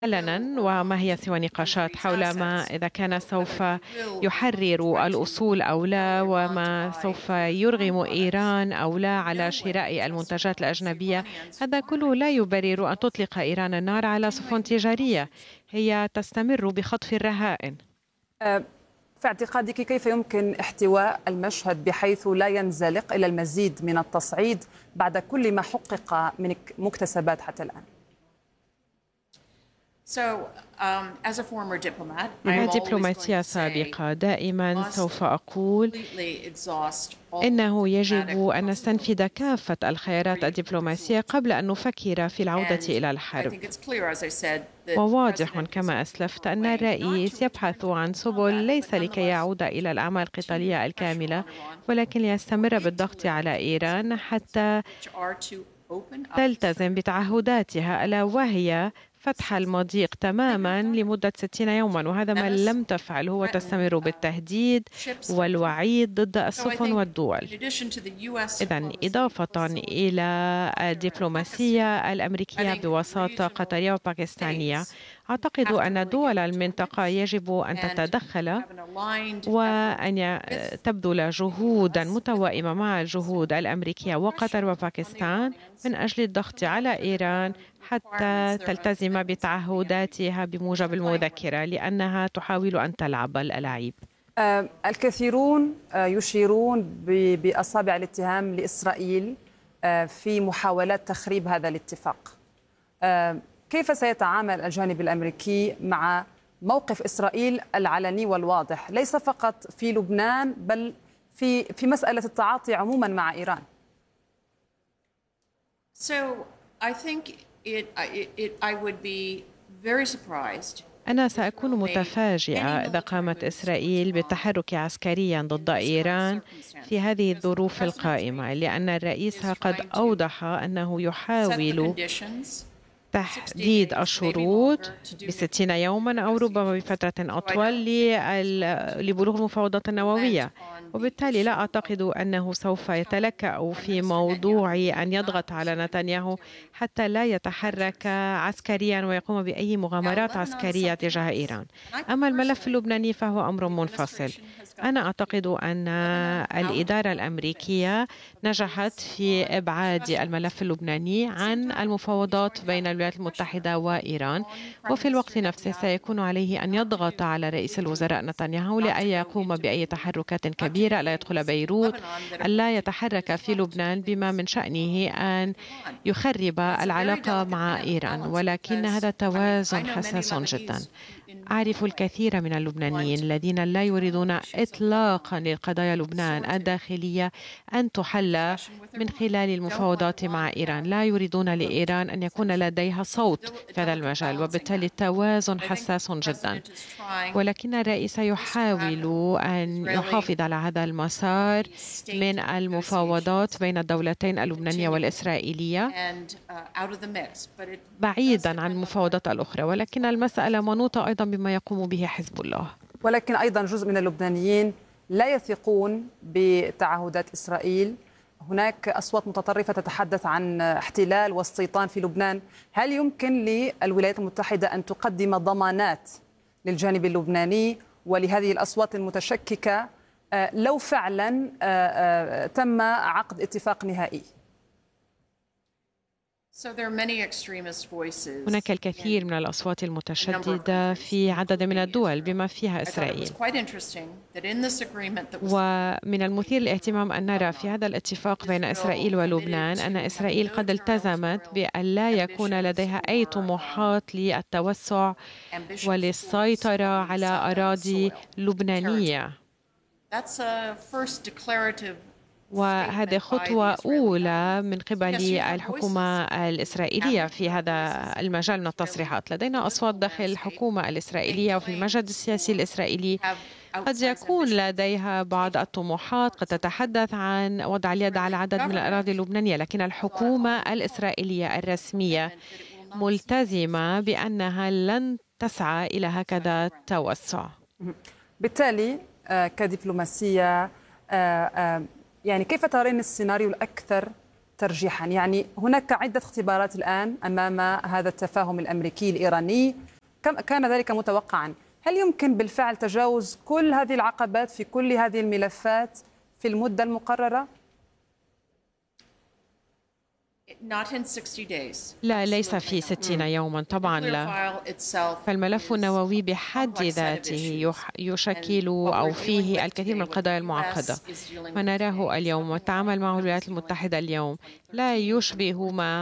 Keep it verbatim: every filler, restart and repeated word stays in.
علنا، وما هي سوى نقاشات حول ما إذا كان سوف يحرر الأصول أو لا، وما سوف يرغم إيران أو لا على شراء المنتجات الأجنبية. هذا كله لا يبرر أن تطلق إيران النار على سفن تجارية. هي تستمر بخطف الرهائن. في اعتقادك كيف يمكن احتواء المشهد بحيث لا ينزلق إلى المزيد من التصعيد بعد كل ما حقق من مكتسبات حتى الآن؟ كدبلوماسية سابقة دائما سوف أقول إنه يجب أن نستنفذ كافة الخيارات الدبلوماسية قبل أن نفكر في العودة إلى الحرب. وواضح كما أسلفت أن الرئيس يبحث عن سبل ليس لكي يعود إلى الأعمال القتالية الكاملة، ولكن ليستمر بالضغط على إيران حتى تلتزم بتعهداتها، ألا وهي فتح المضيق تماما لمدة ستين يوما، وهذا ما لم تفعله، وتستمر بالتهديد والوعيد ضد السفن والدول. إذن إضافة إلى الدبلوماسية الأمريكية بوساطة قطرية وباكستانية، أعتقد أن دول المنطقة يجب أن تتدخل وأن تبذل جهودا متوائمة مع الجهود الأمريكية وقطر وباكستان من أجل الضغط على إيران حتى تلتزم بتعهداتها بموجب المذكرة، لأنها تحاول أن تلعب الألاعيب. الكثيرون يشيرون بأصابع الاتهام لإسرائيل في محاولات تخريب هذا الاتفاق. كيف سيتعامل الجانب الأمريكي مع موقف إسرائيل العلني والواضح، ليس فقط في لبنان بل في في مسألة التعاطي عموما مع إيران؟ So I think it, it, it, I would be very surprised. أنا سأكون متفاجئة إذا قامت إسرائيل بالتحرك عسكريا ضد إيران في هذه الظروف القائمة، لأن الرئيس قد أوضح أنه يحاول تحديد الشروط بستين يوما أو ربما بفترة أطول لبلوغ المفاوضات النووية، وبالتالي لا أعتقد أنه سوف يتلكأ في موضوع أن يضغط على نتنياهو حتى لا يتحرك عسكريا ويقوم بأي مغامرات عسكرية تجاه إيران. أما الملف اللبناني فهو أمر منفصل. أنا أعتقد أن الإدارة الأمريكية نجحت في إبعاد الملف اللبناني عن المفاوضات بين الولايات المتحدة وإيران، وفي الوقت نفسه سيكون عليه أن يضغط على رئيس الوزراء نتنياهو لأن يقوم بأي تحركات كبيرة، لا يدخل بيروت، ألا يتحرك في لبنان بما من شأنه أن يخرب العلاقة مع إيران. ولكن هذا توازن حساس جدا. أعرف الكثير من اللبنانيين الذين لا يريدون إطلاقا للقضايا لبنان الداخلية أن تحل من خلال المفاوضات مع إيران، لا يريدون لإيران أن يكون لديها صوت في هذا المجال، وبالتالي التوازن حساس جدا. ولكن الرئيس يحاول أن يحافظ على هذا المسار من المفاوضات بين الدولتين اللبنانية والإسرائيلية بعيدا عن المفاوضات الأخرى، ولكن المسألة منوطة أيضا بما يقوم به حزب الله. ولكن أيضا جزء من اللبنانيين لا يثقون بتعهدات إسرائيل. هناك أصوات متطرفة تتحدث عن احتلال واستيطان في لبنان. هل يمكن للولايات المتحدة أن تقدم ضمانات للجانب اللبناني ولهذه الأصوات المتشككة لو فعلا تم عقد اتفاق نهائي؟ هناك الكثير من الأصوات المتشددة في عدد من الدول بما فيها إسرائيل، ومن المثير للاهتمام أن نرى في هذا الاتفاق بين إسرائيل ولبنان أن إسرائيل قد التزمت بأن لا يكون لديها أي طموحات للتوسع وللسيطرة على أراضي لبنانية، وهذه خطوة أولى من قبل الحكومة الإسرائيلية في هذا المجال من التصريحات. لدينا أصوات داخل الحكومة الإسرائيلية وفي المشهد السياسي الإسرائيلي قد يكون لديها بعض الطموحات، قد تتحدث عن وضع اليد على عدد من الأراضي اللبنانية، لكن الحكومة الإسرائيلية الرسمية ملتزمة بأنها لن تسعى إلى هكذا توسع. بالتالي كدبلوماسية يعني كيف ترين السيناريو الأكثر ترجيحا؟ يعني هناك عدة اختبارات الآن أمام هذا التفاهم الأمريكي الإيراني، كان ذلك متوقعا. هل يمكن بالفعل تجاوز كل هذه العقبات في كل هذه الملفات في المدة المقررة؟ لا، ليس في ستين يوما، طبعا لا. فالملف النووي بحد ذاته يشكل أو فيه الكثير من القضايا المعقدة، ونراه اليوم والتعامل معه الولايات المتحدة اليوم لا يشبه ما